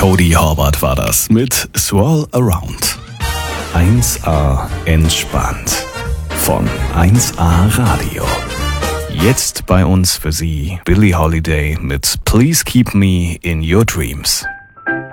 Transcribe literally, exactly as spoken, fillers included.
Cody Horvath war das mit Swirl Around. eins A entspannt von eins A Radio. Jetzt bei uns für Sie Billie Holiday mit Please Keep Me in Your Dreams.